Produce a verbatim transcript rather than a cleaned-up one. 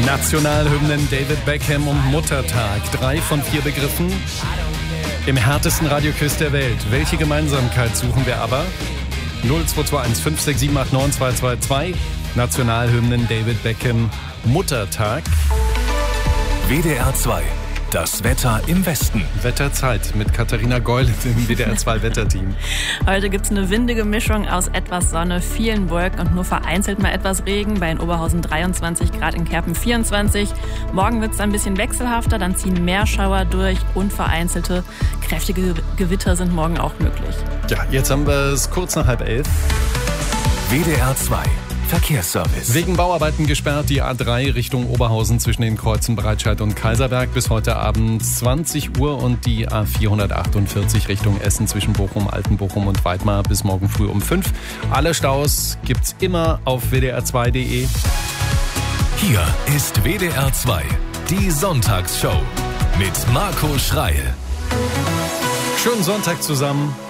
Nationalhymnen, David Beckham und Muttertag. Drei von vier Begriffen im härtesten Radioquiz der Welt. Welche Gemeinsamkeit suchen wir aber? null zwei zwei eins fünf sechs sieben acht neun zwei zwei zwei. Nationalhymnen, David Beckham, Muttertag. W D R zwei. Das Wetter im Westen. Wetterzeit mit Katharina Geul im W D R zwei Wetterteam. Heute gibt es eine windige Mischung aus etwas Sonne, vielen Wolken und nur vereinzelt mal etwas Regen. Bei in Oberhausen dreiundzwanzig Grad, in Kerpen vierundzwanzig. Morgen wird es ein bisschen wechselhafter, dann ziehen mehr Schauer durch und vereinzelte kräftige Gewitter sind morgen auch möglich. Ja, jetzt haben wir es kurz nach halb elf. W D R zwei. Verkehrsservice. Wegen Bauarbeiten gesperrt die A drei Richtung Oberhausen zwischen den Kreuzen Breitscheid und Kaiserberg bis heute Abend zwanzig Uhr und die A vierhundertachtundvierzig Richtung Essen zwischen Bochum, Altenbochum und Weidmar bis morgen früh um fünf. Alle Staus gibt's immer auf w d r zwei punkt d e. Hier ist W D R zwei, die Sonntagsshow mit Marco Schreil. Schönen Sonntag zusammen.